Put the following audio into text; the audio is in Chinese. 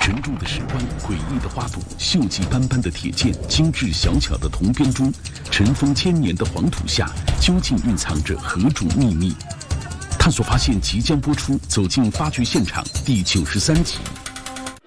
沉重的石棺、诡异的花朵、锈迹斑斑的铁剑、精致小巧的铜编钟，尘封千年的黄土下，究竟蕴藏着何种秘密？探索发现即将播出《走进发掘现场》第93集。